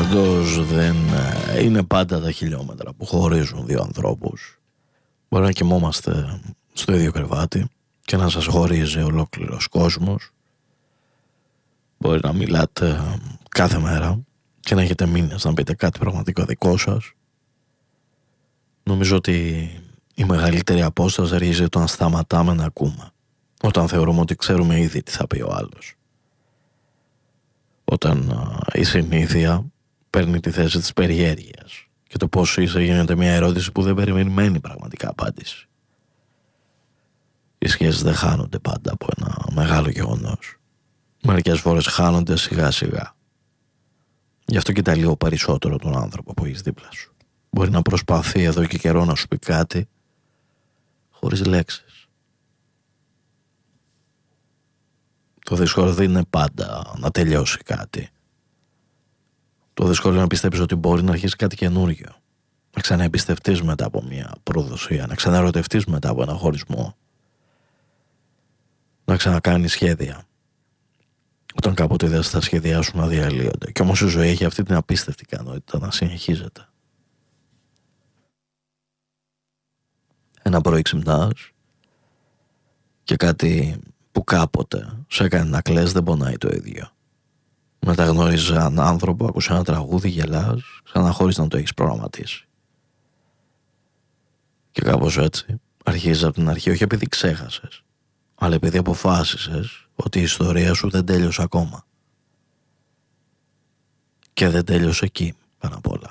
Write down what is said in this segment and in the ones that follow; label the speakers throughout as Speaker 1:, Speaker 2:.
Speaker 1: Όντως δεν είναι πάντα τα χιλιόμετρα που χωρίζουν δύο ανθρώπους. Μπορεί να κοιμόμαστε στο ίδιο κρεβάτι και να σας χωρίζει ολόκληρος κόσμος. Μπορεί να μιλάτε κάθε μέρα και να έχετε μήνες να πείτε κάτι πραγματικό δικό σας. Νομίζω ότι η μεγαλύτερη απόσταση αρχίζει όταν σταματάμε να ακούμε. Όταν θεωρούμε ότι ξέρουμε ήδη τι θα πει ο άλλος. Όταν η συνήθεια παίρνει τη θέση της περιέργειας και το πώς είσαι γίνεται μια ερώτηση που δεν περιμένει πραγματικά απάντηση. Οι σχέσεις δεν χάνονται πάντα από ένα μεγάλο γεγονός. Μερικές φορές χάνονται σιγά σιγά. Γι' αυτό κοίτα λίγο περισσότερο τον άνθρωπο που έχεις δίπλα σου. Μπορεί να προσπαθεί εδώ και καιρό να σου πει κάτι χωρίς λέξεις. Το δύσκολο δεν είναι πάντα να τελειώσει κάτι. Το δύσκολο είναι να πιστέψεις ότι μπορεί να αρχίσει κάτι καινούργιο. Να ξαναεμπιστευτείς μετά από μια προδοσία. Να ξαναερωτευτείς μετά από ένα χωρισμό. Να ξανακάνεις σχέδια. Όταν κάποτε δεν θα σχεδιάσουν να διαλύονται. Και όμως η ζωή έχει αυτή την απίστευτη ικανότητα να συνεχίζεται. Ένα πρωί ξυπνάς και κάτι που κάποτε σε έκανε να κλαις δεν πονάει το ίδιο. Μετά γνώριζε έναν άνθρωπο, άκουσε ένα τραγούδι, γελάς, ξανά χωρίς να το έχεις προγραμματίσει. Και κάπως έτσι αρχίζεις από την αρχή, όχι επειδή ξέχασες, αλλά επειδή αποφάσισες ότι η ιστορία σου δεν τέλειωσε ακόμα. Και δεν τέλειωσε εκεί, πάνω απ' όλα.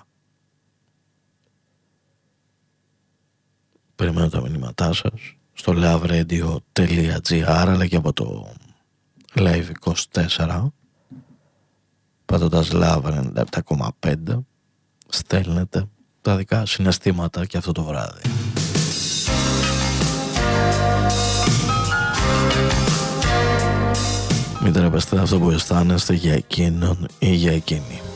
Speaker 1: Περιμένω τα μηνύματά σας στο loveradio.gr αλλά και από το Live24 πατώντας Love 97,5 στέλνετε τα δικά συναισθήματα και αυτό το βράδυ. Μην τρέπεστε αυτό που αισθάνεστε για εκείνον ή για εκείνη.